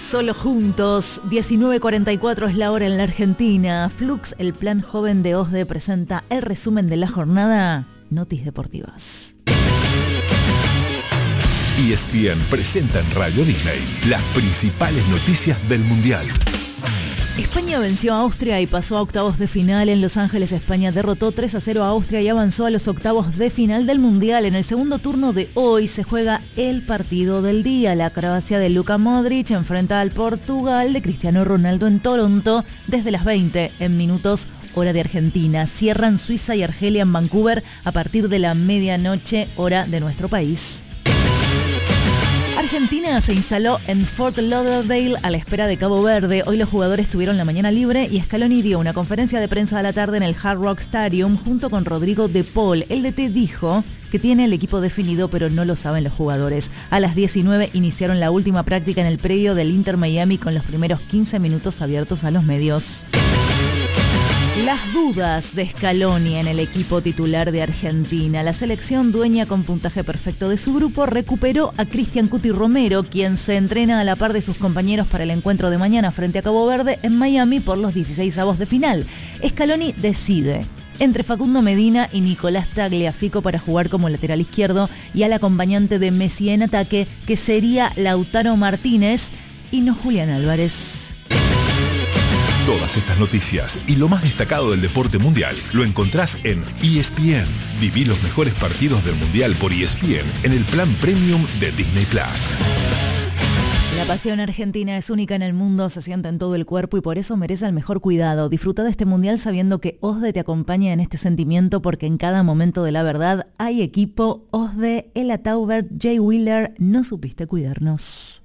Solo juntos, 19:44 es la hora en la Argentina. Flux, el plan joven de OSDE, presenta el resumen de la jornada. Noticias deportivas. ESPN presenta en Radio Disney las principales noticias del Mundial. España venció a Austria y pasó a octavos de final en Los Ángeles. España derrotó 3-0 a Austria y avanzó a los octavos de final del Mundial. En el segundo turno de hoy se juega el partido del día. La Croacia de Luka Modric enfrenta al Portugal de Cristiano Ronaldo en Toronto desde las 20 minutos, hora de Argentina. Cierran Suiza y Argelia en Vancouver a partir de la medianoche, hora de nuestro país. Argentina se instaló en Fort Lauderdale a la espera de Cabo Verde. Hoy los jugadores tuvieron la mañana libre y Scaloni dio una conferencia de prensa a la tarde en el Hard Rock Stadium junto con Rodrigo de Paul. El DT dijo que tiene el equipo definido, pero no lo saben los jugadores. A las 19 iniciaron la última práctica en el predio del Inter Miami con los primeros 15 minutos abiertos a los medios. Las dudas de Scaloni en el equipo titular de Argentina. La selección, dueña con puntaje perfecto de su grupo, recuperó a Cristian Cuti Romero, quien se entrena a la par de sus compañeros para el encuentro de mañana frente a Cabo Verde en Miami por los 16avos de final. Scaloni decide entre Facundo Medina y Nicolás Tagliafico para jugar como lateral izquierdo y al acompañante de Messi en ataque, que sería Lautaro Martínez y no Julián Álvarez. Todas estas noticias y lo más destacado del deporte mundial lo encontrás en ESPN. Viví los mejores partidos del Mundial por ESPN en el plan premium de Disney Plus. La pasión argentina es única en el mundo, se siente en todo el cuerpo y por eso merece el mejor cuidado. Disfruta de este Mundial sabiendo que OSDE te acompaña en este sentimiento, porque en cada momento de la verdad hay equipo. OSDE, Ella Taubert, Jay Wheeler, no supiste cuidarnos.